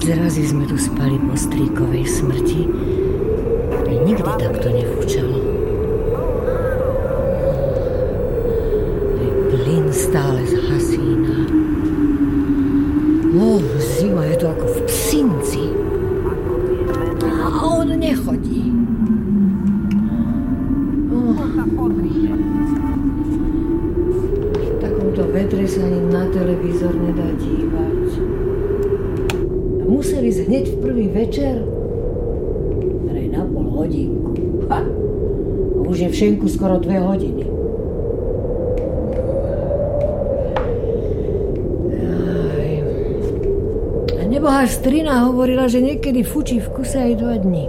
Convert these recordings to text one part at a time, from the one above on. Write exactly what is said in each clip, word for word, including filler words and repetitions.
zrazy sme tu spali po strýkovej smrti. Nikdy takto nefúčalo. Plyn stále z hasína. Oh, zima je to ako v Psinci. A on nechodí. Oh. V takomto vetre sa ani na televízor nedá dívať. A museli ísť hneď v prvý večer? Hrej na pol hodinku. Ha. A už je v šenku skoro dve hodiny. Neboha strina hovorila, že niekedy fučí v kuse aj dva dni.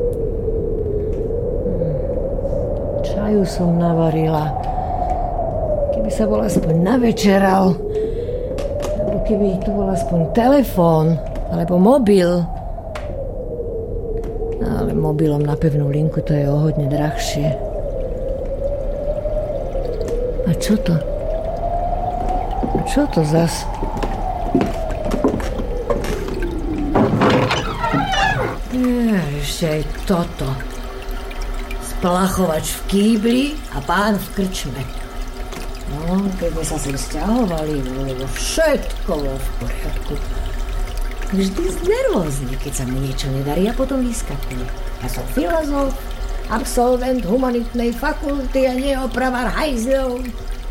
Čaju som navarila. Keby sa bol aspoň navečeral, alebo keby tu bol aspoň telefón, alebo mobil. Ale mobilom na pevnú linku to je o hodne drahšie. A čo to? A čo to zas? Ešte aj toto. Splachovač v kýbli a pán v krčme. No, keď sme sa sem sťahovali, bolo všetko v poriadku. Vždy znervózne, keď sa mu niečo nedarí a potom vyskakuje. Ja som filozof, absolvent humanitnej fakulty a nie opravar hajzlov.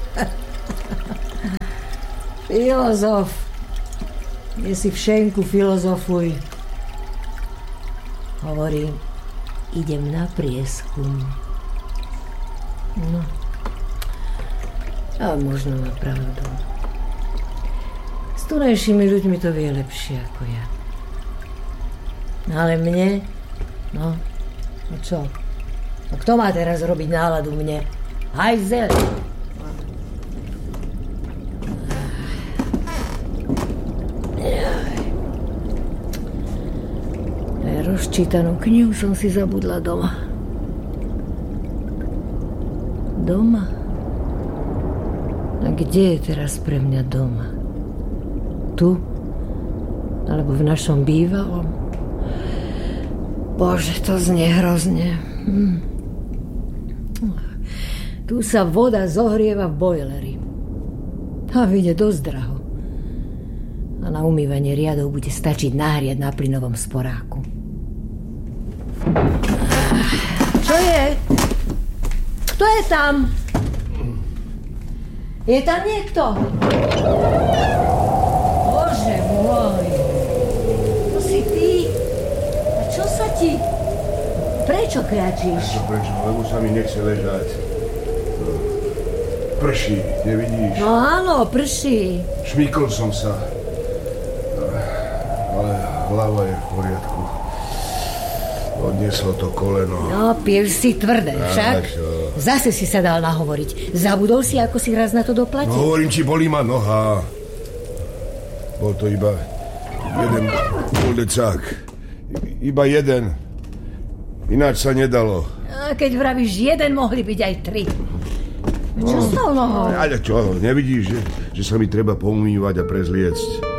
Filozof. Je si v šenku filozofuj. Hovorím, idem na prieskum. No. A možno má pravdu. S tunajšími ľuďmi to vie lepšie ako ja. Ale mne? No, no čo? No kto má teraz robiť náladu mne? Hajzel! Rozčítanú knihu som si zabudla doma. Doma? A kde je teraz pre mňa doma? Tu? Alebo v našom bývalom? Bože, to znie hrozne. Hm. Tu sa voda zohrieva v bojleri. A vyjde dosť draho. A na umývanie riadov bude stačiť nahriať na plynovom sporáku. Čo je? Kto je tam? Je tam niekto? Bože môj. To si ty. A čo sa ti... Prečo kriačíš? Prečo, prečo? Lebo sa mi nechce ležať. Prší, nevidíš? No áno, prší. Šmykol som sa. Ale hlava je v poriadku. Odnieslo to koleno. No, piev si tvrdé, však? Čo? Zase si sa dal nahovoriť. Zabudol si, ako si raz na to doplatil? No, hovorím ti, bolí ma noha. Bol to iba jeden puldecák. Iba jeden. Ináč sa nedalo. A keď vravíš jeden, mohli byť aj tri. Čo no, s tou nohou? Ale čo, nevidíš, že, že sa mi treba poumývať a prezliecť?